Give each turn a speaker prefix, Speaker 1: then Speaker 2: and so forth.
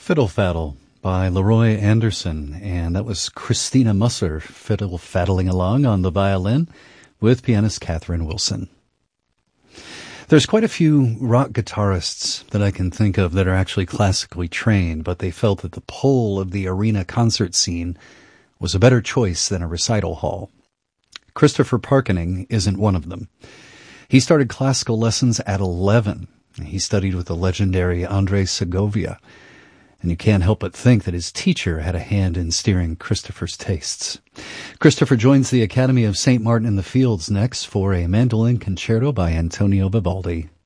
Speaker 1: Fiddle Faddle by Leroy Anderson, and that was Christina Musser fiddle-faddling along on the violin with pianist Catherine Wilson. There's quite a few rock guitarists that I can think of that are actually classically trained, but they felt that the pull of the arena concert scene was a better choice than a recital hall. Christopher Parkening isn't one of them. He started classical lessons at 11. He studied with the legendary Andrei Segovia, and you can't help but think that his teacher had a hand in steering Christopher's tastes. Christopher joins the Academy of St. Martin in the Fields next for a mandolin concerto by Antonio Vivaldi.